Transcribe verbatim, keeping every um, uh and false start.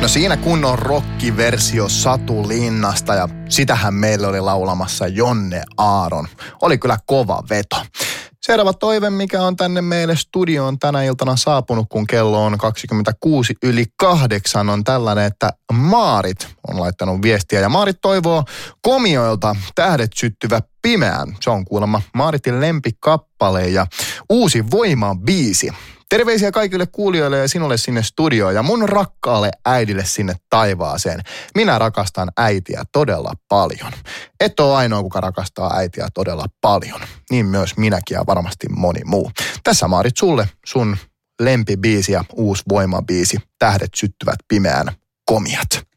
No siinä kunnon rockiversio Satu Linnasta ja sitähän meille oli laulamassa Jonne Aaron. Oli kyllä kova veto. Seuraava toive, mikä on tänne meille studioon tänä iltana saapunut, kun kello on kaksikymmentäkuusi yli kahdeksan, on tällainen, että Maarit on laittanut viestiä. Ja Maarit toivoo Komioilta Tähdet syttyvä pimeään. Se on kuulemma Maaritin lempikappale ja uusi Voima biisi. Terveisiä kaikille kuulijoille ja sinulle sinne studioon ja mun rakkaalle äidille sinne taivaaseen. Minä rakastan äitiä todella paljon. Et ole ainoa, kuka rakastaa äitiä todella paljon. Niin myös minäkin ja varmasti moni muu. Tässä Maarit sulle sun lempibiisi ja uusi Voima-biisi. Tähdet syttyvät pimeään, Komiat.